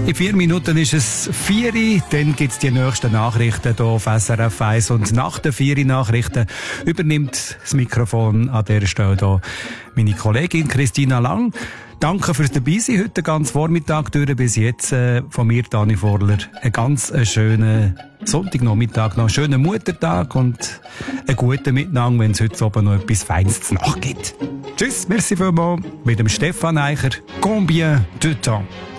In 4 Minuten ist es 4 Uhr, dann gibt es die nächsten Nachrichten hier auf SRF 1 und nach den 4 Uhr Nachrichten übernimmt das Mikrofon an dieser Stelle hier meine Kollegin Christina Lang. Danke fürs Dabeisein heute den ganzen Vormittag durch bis jetzt. Von mir, Dani Vorler, einen ganz schönen Sonntagnachmittag, noch einen schönen Muttertag und einen guten Miteinander, wenn es heute oben noch etwas Feines zu Nacht gibt. Tschüss, merci vielmals mit dem Stefan Eicher. Combien de temps?